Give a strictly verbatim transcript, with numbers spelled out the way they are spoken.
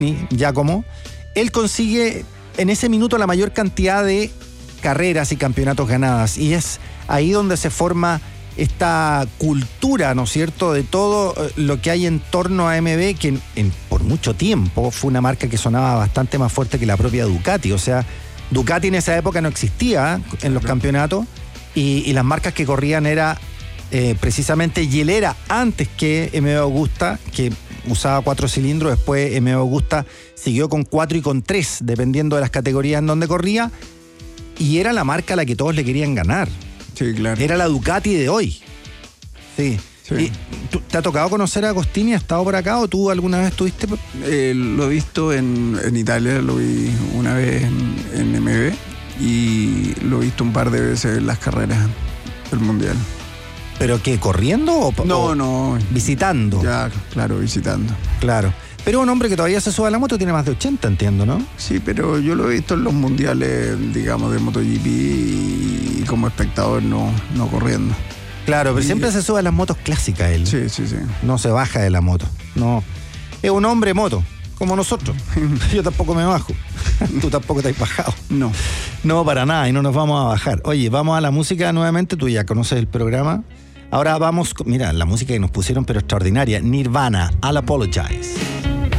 Giacomo, él consigue en ese minuto la mayor cantidad de carreras y campeonatos ganadas, y es ahí donde se forma esta cultura, ¿no es cierto?, de todo lo que hay en torno a M B, que en, en, por mucho tiempo fue una marca que sonaba bastante más fuerte que la propia Ducati. O sea, Ducati en esa época no existía en los campeonatos, y, y las marcas que corrían era eh, precisamente hielera antes que M B Augusta, que usaba cuatro cilindros. Después M B Augusta siguió con cuatro y con tres, dependiendo de las categorías en donde corría, y era la marca a la que todos le querían ganar. Sí, claro. Era la Ducati de hoy. Sí. Sí. ¿Y ¿te ha tocado conocer a Agostini? ¿Ha estado por acá o tú alguna vez estuviste? Eh, lo he visto en, en Italia, lo vi una vez en, en M B, y lo he visto un par de veces en las carreras del Mundial. ¿Pero qué, corriendo o, no, o no, visitando? Ya, claro, visitando. Claro. Pero un hombre que todavía se sube a la moto tiene más de ochenta, entiendo, ¿no? Sí, pero yo lo he visto en los mundiales, digamos, de MotoGP, y como espectador, no, no corriendo. Claro, pero y... siempre se sube a las motos clásicas él. Sí, sí, sí. No se baja de la moto. No. Es un hombre moto, como nosotros. Yo tampoco me bajo. Tú tampoco te has bajado. No. No, para nada, y no nos vamos a bajar. Oye, vamos a la música nuevamente. Tú ya conoces el programa. Ahora vamos, mira, la música que nos pusieron, pero extraordinaria. Nirvana, I'll Apologize.